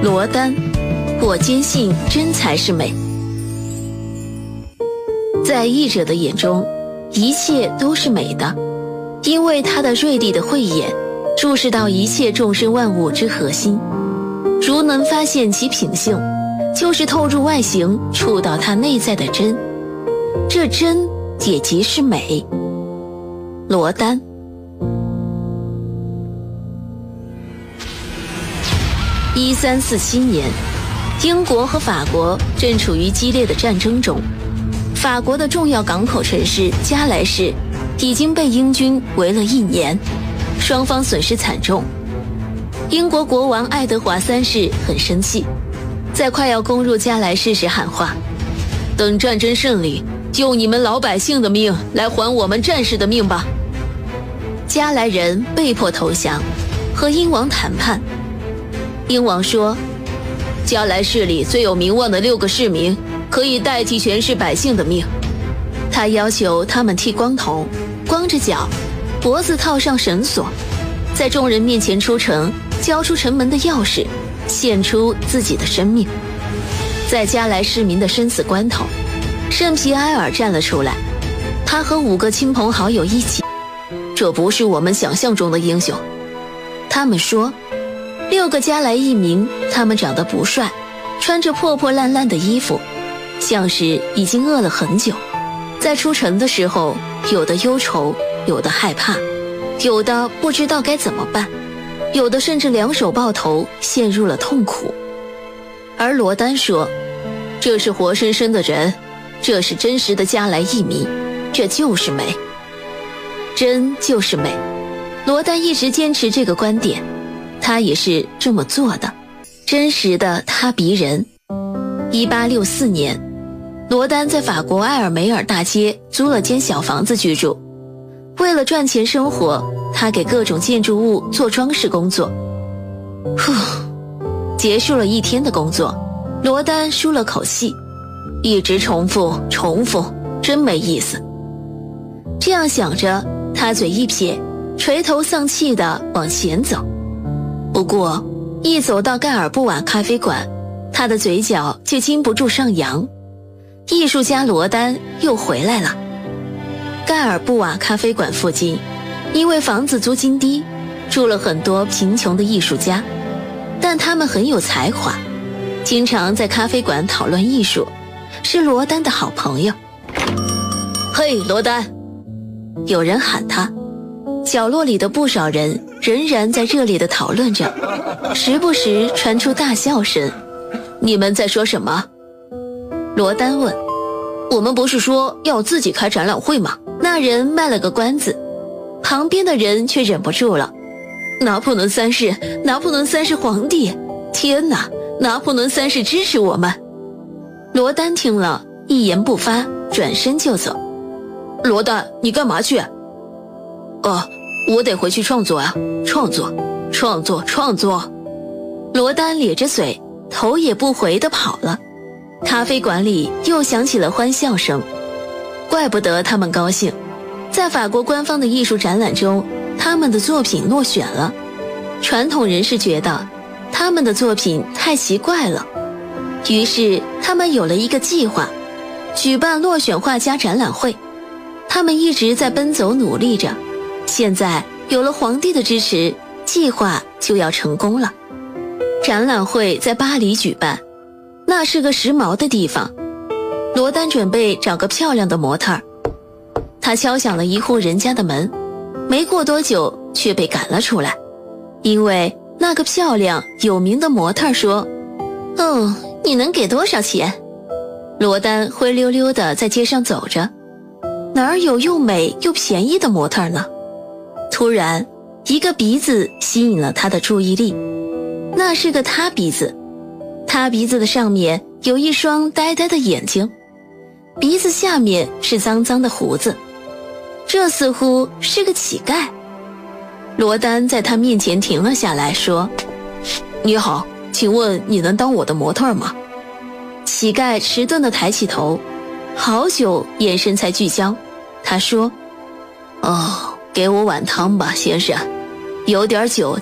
罗丹，我坚信真才是美。在译者的眼中，一切都是美的，因为他的锐利的慧眼注视到一切众生万物之核心，如能发现其品性，就是透入外形触到它内在的真，这真也即是美。罗丹。1347年，英国和法国正处于激烈的战争中，法国的重要港口城市加莱市已经被英军围了1年，双方损失惨重。英国国王爱德华3世很生气，在快要攻入加莱市时喊话：等战争胜利，用你们老百姓的命来还我们战士的命吧。加莱人被迫投降，和英王谈判。英王说，加莱市里最有名望的6个市民可以代替全市百姓的命。他要求他们剃光头，光着脚，脖子套上绳索，在众人面前出城，交出城门的钥匙，献出自己的生命。在加莱市民的生死关头，圣皮埃尔站了出来，他和5个亲朋好友一起。这不是我们想象中的英雄。他们说，6个加莱裔民，他们长得不帅，穿着破破烂烂的衣服，像是已经饿了很久。在出城的时候，有的忧愁，有的害怕，有的不知道该怎么办，有的甚至2手抱头，陷入了痛苦。而罗丹说，这是活生生的人，这是真实的加莱裔民，这就是美。真就是美。罗丹一直坚持这个观点，他也是这么做的，真实的他逼人。1864年，罗丹在法国埃尔梅尔大街租了间小房子居住。为了赚钱生活，他给各种建筑物做装饰工作。结束了1天的工作，罗丹舒了口气，一直重复，真没意思。这样想着，他嘴一撇，垂头丧气地往前走。不过一走到盖尔布瓦咖啡馆，他的嘴角就禁不住上扬。艺术家罗丹又回来了。盖尔布瓦咖啡馆附近，因为房子租金低，住了很多贫穷的艺术家，但他们很有才华，经常在咖啡馆讨论艺术，是罗丹的好朋友。嘿，罗丹！有人喊他。角落里的不少人仍然在热烈地讨论着，时不时传出大笑声。你们在说什么？罗丹问。我们不是说要自己开展览会吗？那人卖了个关子，旁边的人却忍不住了。拿破仑三世皇帝，天哪，拿破仑3世支持我们。罗丹听了一言不发，转身就走。罗丹，你干嘛去？我得回去创作啊，创作。罗丹咧着嘴，头也不回地跑了。咖啡馆里又响起了欢笑声，怪不得他们高兴。在法国官方的艺术展览中，他们的作品落选了。传统人士觉得他们的作品太奇怪了，于是他们有了一个计划，举办落选画家展览会。他们一直在奔走努力着，现在有了皇帝的支持，计划就要成功了。展览会在巴黎举办，那是个时髦的地方。罗丹准备找个漂亮的模特儿。他敲响了一户人家的门，没过多久却被赶了出来，因为那个漂亮有名的模特儿说：你能给多少钱？罗丹灰溜溜地在街上走着，哪儿有又美又便宜的模特儿呢？突然，一个鼻子吸引了他的注意力，那是个塌鼻子。塌鼻子的上面有一双呆呆的眼睛，鼻子下面是脏脏的胡子，这似乎是个乞丐。罗丹在他面前停了下来，说：你好，请问你能当我的模特吗？乞丐迟钝地抬起头，好久眼神才聚焦。他说：给我碗汤吧，先生，有点酒